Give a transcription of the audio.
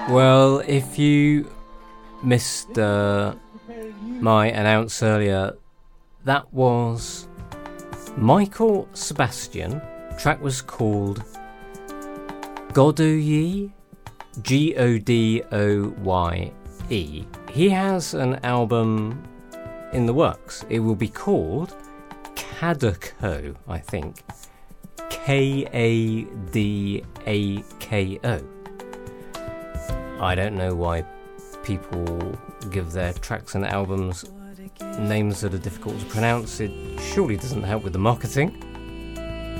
Well, if you missed my announce earlier, that was Michael Sebastian. Track was called Godoye, Godoye. He has an album in the works. It will be called Kadako, I think. Kadako. I don't know why people give their tracks and albums names that are difficult to pronounce. It surely doesn't help with the marketing.